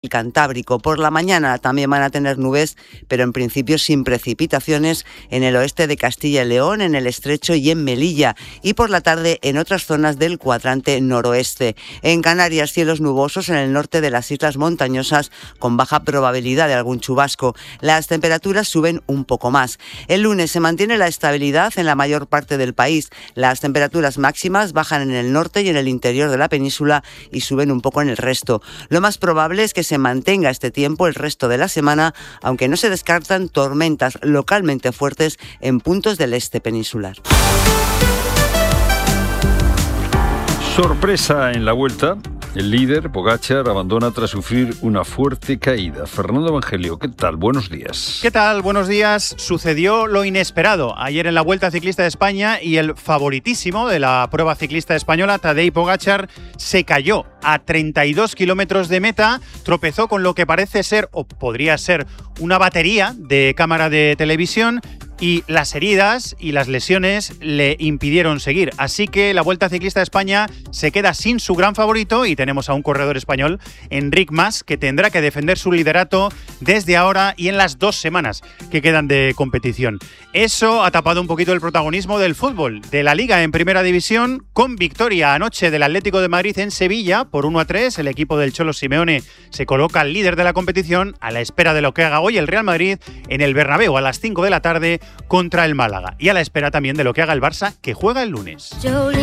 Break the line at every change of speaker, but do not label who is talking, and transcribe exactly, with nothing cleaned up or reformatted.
Cantábrico. Por la mañana también van a tener nubes, pero en principio sin precipitaciones en el oeste de Castilla y León, en el Estrecho y en Melilla, y por la tarde en otras zonas del cuadrante noroeste. En Canarias, cielos nubosos en el norte de las islas montañosas, con baja probabilidad de algún chubasco. Las temperaturas suben un poco más. El lunes se mantiene la estabilidad en la mayor parte del país. Las temperaturas máximas bajan en el norte y en el interior de la península y suben un poco en el resto. Lo más probable es que se mantenga este tiempo el resto de la semana, aunque no se descartan tormentas localmente fuertes en puntos del este peninsular.
Sorpresa en la Vuelta. El líder, Pogačar, abandona tras sufrir una fuerte caída. Fernando Evangelio, ¿qué tal? Buenos días.
¿Qué tal? Buenos días. Sucedió lo inesperado ayer en la Vuelta Ciclista de España y el favoritísimo de la prueba ciclista española, Tadej Pogačar, se cayó a treinta y dos kilómetros de meta, tropezó con lo que parece ser, o podría ser, una batería de cámara de televisión, y las heridas y las lesiones le impidieron seguir. Así que la Vuelta Ciclista de España se queda sin su gran favorito y tenemos a un corredor español, Enric Mas, que tendrá que defender su liderato desde ahora y en las dos semanas que quedan de competición. Eso ha tapado un poquito el protagonismo del fútbol, de la Liga en Primera División, con victoria anoche del Atlético de Madrid en Sevilla por uno a tres. El equipo del Cholo Simeone se coloca al líder de la competición a la espera de lo que haga hoy el Real Madrid en el Bernabéu a las cinco de la tarde contra el Málaga, y a la espera también de lo que haga el Barça, que juega el lunes.